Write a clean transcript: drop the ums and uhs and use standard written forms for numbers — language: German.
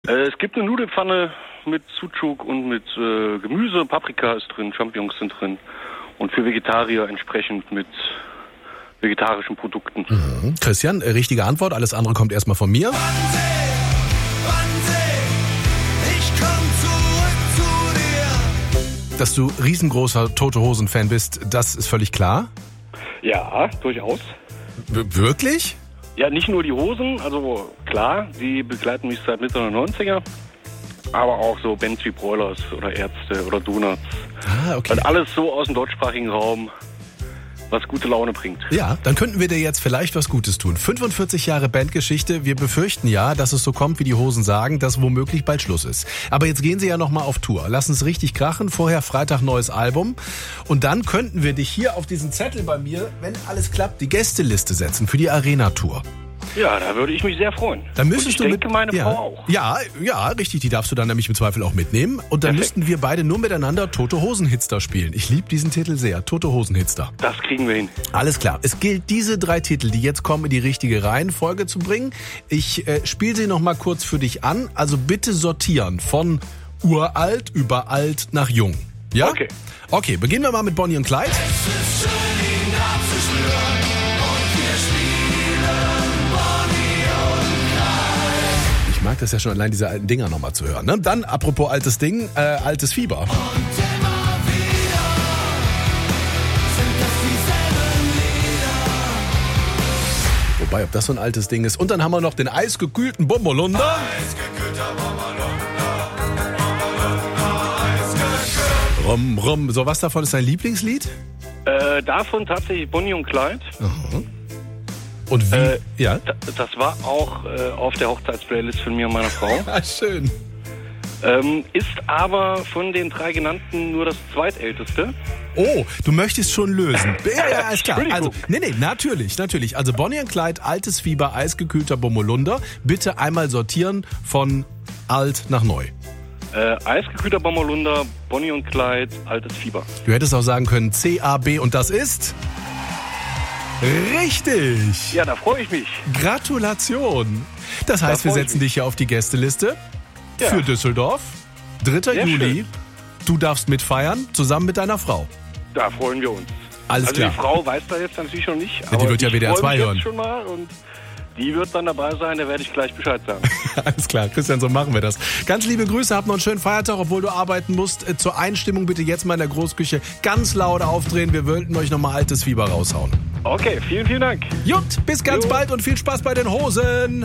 Es gibt eine Nudelpfanne mit Sucuk und mit Gemüse, Paprika ist drin, Champignons sind drin. Und für Vegetarier entsprechend mit vegetarischen Produkten. Mhm. Christian, richtige Antwort. Alles andere kommt erstmal von mir. Wannsee, ich komm zurück zu dir. Dass du riesengroßer Tote Hosen-Fan bist, das ist völlig klar. Ja, durchaus. Wirklich? Ja, nicht nur die Hosen, also klar, die begleiten mich seit Mitte der 90er. Aber auch so Bands wie Broilers oder Ärzte oder Donuts. Ah, okay. Und alles so aus dem deutschsprachigen Raum, was gute Laune bringt. Ja, dann könnten wir dir jetzt vielleicht was Gutes tun. 45 Jahre Bandgeschichte. Wir befürchten ja, dass es so kommt, wie die Hosen sagen, dass womöglich bald Schluss ist. Aber jetzt gehen sie ja nochmal auf Tour. Lassen es richtig krachen. Vorher Freitag neues Album. Und dann könnten wir dich hier auf diesen Zettel bei mir, wenn alles klappt, die Gästeliste setzen für die Arena-Tour. Ja, da würde ich mich sehr freuen. Dann müsstest und ich denke, meine ja, Frau auch. Ja, richtig. Die darfst du dann nämlich im Zweifel auch mitnehmen. Und dann Perfekt. müssten wir beide nur miteinander Tote Hosen-Hitster spielen. Ich liebe diesen Titel sehr. Tote Hosen-Hitster. Das kriegen wir hin. Alles klar. Es gilt, diese 3 Titel, die jetzt kommen, in die richtige Reihenfolge zu bringen. Ich spiele sie noch mal kurz für dich an. Also bitte sortieren von uralt über alt nach jung. Ja? Okay. Okay, beginnen wir mal mit Bonnie und Clyde. Es ist schön, ihn abzuspüren. Und wir spielen Bonnie und Clyde. Ich mag das ja schon allein, diese alten Dinger noch mal zu hören. Ne? Dann, apropos altes Ding, altes Fieber. Und immer wieder sind das dieselben Lieder. Wobei, ob das so ein altes Ding ist. Und dann haben wir noch den eisgekühlten Bommerlunder. Eisgekühlter Bommerlunder, Rum, rum. So, was davon ist dein Lieblingslied? Davon tatsächlich Bonnie und Clyde. Und wie? Ja? Das war auch auf der Hochzeitsplaylist von mir und meiner Frau. Ah, schön. Ist aber von den 3 genannten nur das zweitälteste. Oh, du möchtest schon lösen. Ja, ist klar. Also, Entschuldigung. natürlich. Also Bonnie und Clyde, altes Fieber, eisgekühlter Bommerlunder. Bitte einmal sortieren von alt nach neu. Eisgekühlter Bommerlunder, Bonnie und Clyde, altes Fieber. Du hättest auch sagen können C-A-B und das ist... Richtig. Ja, da freue ich mich. Gratulation. Das heißt, wir freu ich setzen mich. dich hier auf die Gästeliste Ja. für Düsseldorf. 3. Sehr Juli. schön. Du darfst mitfeiern, zusammen mit deiner Frau. Da freuen wir uns. Alles also klar. die Frau weiß da jetzt natürlich noch nicht. die aber wird ja ich WDR 2 freu mich hören. jetzt schon mal und die wird dann dabei sein, da werde ich gleich Bescheid sagen. Alles klar, Christian, so machen wir das. Ganz liebe Grüße, habt noch einen schönen Feiertag, obwohl du arbeiten musst. Zur Einstimmung bitte jetzt mal in der Großküche ganz laut aufdrehen. Wir wollten euch nochmal altes Fieber raushauen. Okay, vielen, vielen Dank. Jut, bis ganz Jo. bald und viel Spaß bei den Hosen.